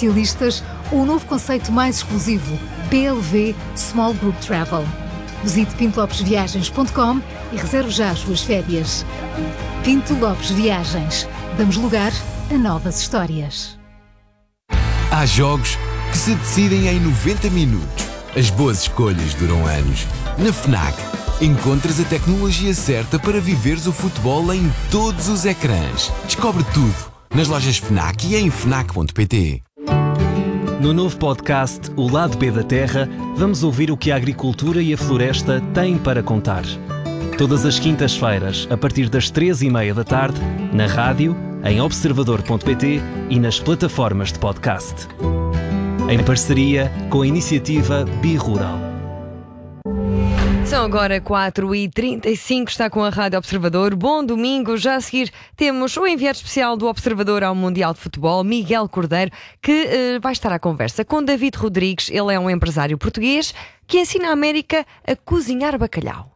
especialistas ou o novo conceito mais exclusivo, PLV Small Group Travel. Visite pintolopesviagens.com e reserve já as suas férias. Pinto Lopes Viagens. Damos lugar a novas histórias. Há jogos que se decidem em 90 minutos. As boas escolhas duram anos. Na FNAC, encontras a tecnologia certa para viveres o futebol em todos os ecrãs. Descobre tudo nas lojas FNAC e em fnac.pt. No novo podcast O Lado B da Terra, vamos ouvir o que a agricultura e a floresta têm para contar. Todas as quintas-feiras, a partir das 3h30 da tarde, na rádio, em observador.pt e nas plataformas de podcast. Em parceria com a iniciativa Birural. São agora 4h35, está com a Rádio Observador. Bom domingo. Já a seguir temos o enviado especial do Observador ao Mundial de Futebol, Miguel Cordeiro, que vai estar à conversa com David Rodrigues. Ele é um empresário português que ensina a América a cozinhar bacalhau.